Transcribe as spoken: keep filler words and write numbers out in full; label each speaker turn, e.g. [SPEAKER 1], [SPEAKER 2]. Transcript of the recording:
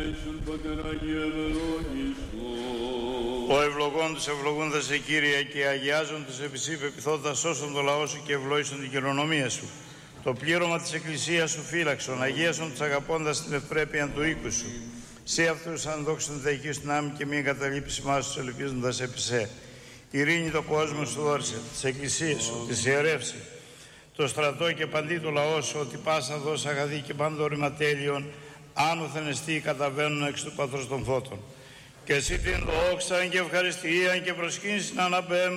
[SPEAKER 1] Ο ευλογών τους ευλογούντας σε Κύριε και αγιάζουν τους επισύ πεπιθώντας σώσον το λαό σου και ευλόγησον την κληρονομία σου. Το πλήρωμα της Εκκλησίας σου φύλαξον, αγίασον τους αγαπώντας την ευπρέπεια του οίκου σου. Σε αυτούς αν δόξουν τα εκεί στην άμυ και μην καταλήψεις μας τους ελπίζοντας επί σε. Ειρήνη το κόσμο σου δώρισε, τις εκκλησίες σου, τις ιερεύσει. Το στρατό και παντί το λαό σου, ότι πάσα δώσει αγαθή και πάντο ρηματέλειον, άνωθεν εστί καταβαίνουν εξ του Πατρός των Φώτων. Και εσύ την δόξαν και ευχαριστίαν και προσκύνησιν αναπέμπ